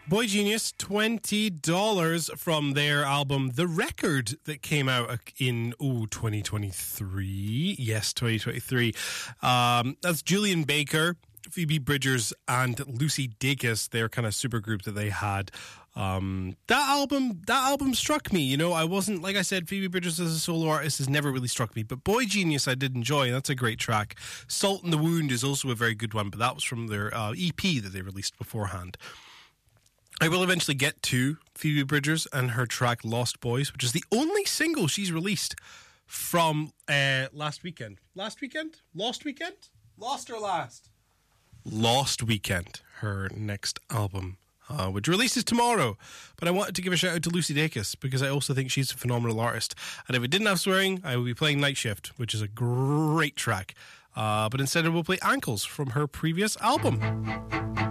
Boy Genius, $20 from their album The Record that came out in 2023. Yes, 2023. That's Julian Baker, Phoebe Bridgers, and Lucy Dacus, their kind of super group that they had. That album struck me. You know, I wasn't, like I said, Phoebe Bridgers as a solo artist has never really struck me, but Boy Genius I did enjoy, and that's a great track. Salt in the Wound is also a very good one, but that was from their EP that they released beforehand. I will eventually get to Phoebe Bridgers and her track Lost Boys, which is the only single she's released from last weekend. Last weekend? Lost weekend? Lost or last? Lost Weekend, her next album, which releases tomorrow. But I wanted to give a shout out to Lucy Dacus because I also think she's a phenomenal artist. And if it didn't have swearing, I would be playing Night Shift, which is a great track. But instead, we'll play Ankles from her previous album.